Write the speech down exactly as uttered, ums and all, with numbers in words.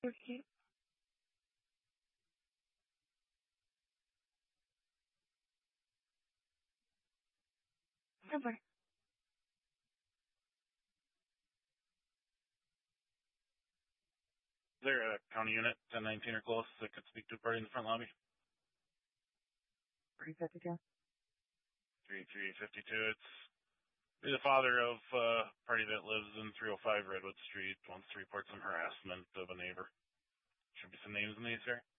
Okay. Bye-bye. Is there a county unit, ten nineteen or close, that could speak to a party in the front lobby? three fifty-two. thirty-three fifty-two. It's the father of uh, a party that lives in three oh five Redwood Street, wants to report some harassment of a neighbor. Should be some names in these here.